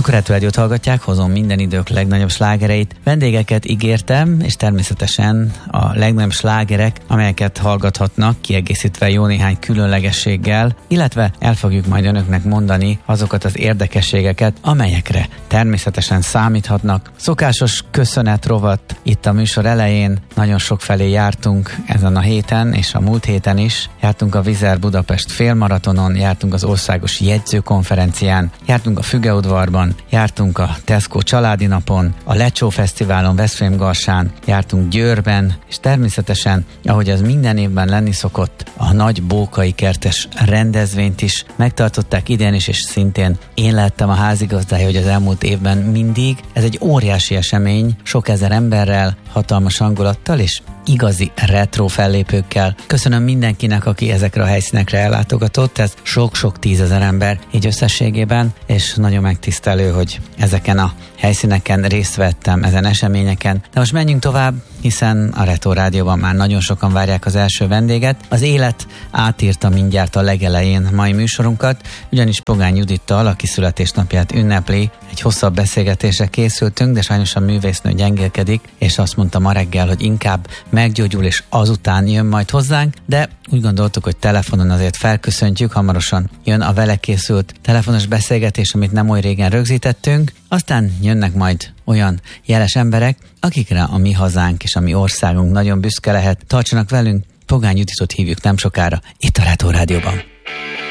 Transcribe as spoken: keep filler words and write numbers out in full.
Retro Rádiót hallgatják, hozom minden idők legnagyobb slágereit. Vendégeket ígértem, és természetesen a legnagyobb slágerek, amelyeket hallgathatnak, kiegészítve jó néhány különlegességgel, illetve el fogjuk majd önöknek mondani azokat az érdekességeket, amelyekre természetesen számíthatnak. Szokásos köszönet rovat itt a műsor elején, nagyon sok felé jártunk ezen a héten, és a múlt héten is. Jártunk a Vizer Budapest félmaratonon, jártunk az országos jegyzőkonferencián, jártunk a Fügeudvarban, jártunk a Tesco családi napon, a Lecsó Fesztiválon Veszprém-Garsán, jártunk Győrben, és természetesen, ahogy az minden évben lenni szokott, a nagy Bókai kertes rendezvényt is megtartották idén is, és szintén én lettem a házigazdája, hogy az elmúlt évben mindig. Ez egy óriási esemény, sok ezer emberrel, hatalmas hangulattal és igazi retro fellépőkkel. Köszönöm mindenkinek, aki ezekre a helyszínekre ellátogatott, ez sok-sok tízezer ember így összességében, és nagyon megtisztelő, hogy ezeken a helyszíneken részt vettem, ezen eseményeken. De most menjünk tovább, hiszen a Retro Rádióban már nagyon sokan várják az első vendéget. Az élet átírta mindjárt a legelején mai műsorunkat, ugyanis Pogány Judittal, aki születésnapját ünnepli, egy hosszabb beszélgetésre készültünk, de sajnos a művésznő gyengélkedik, és azt mondta ma reggel, hogy inkább meggyógyul, és azután jön majd hozzánk, de úgy gondoltuk, hogy telefonon azért felköszöntjük, hamarosan jön a vele készült telefonos beszélgetés, amit nem oly régen rögzítettünk, aztán jönnek majd olyan jeles emberek, akikre a mi hazánk és a mi országunk nagyon büszke lehet. Tartsanak velünk, Pogány Juditot hívjuk nem sokára, itt a Retro Rádióban.